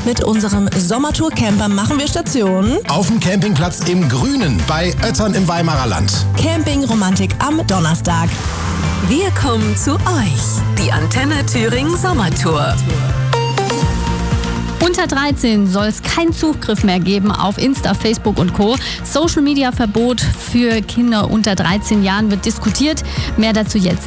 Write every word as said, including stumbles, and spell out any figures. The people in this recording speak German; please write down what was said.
Mit unserem Sommertour-Camper machen wir Station auf dem Campingplatz im Grünen bei Oettern im Weimarer Land. Camping-Romantik am Donnerstag. Wir kommen zu euch. Die Antenne Thüringen Sommertour. Unter dreizehn soll es keinen Zugriff mehr geben auf Insta, Facebook und Co. Social-Media-Verbot für Kinder unter dreizehn Jahren wird diskutiert. Mehr dazu jetzt.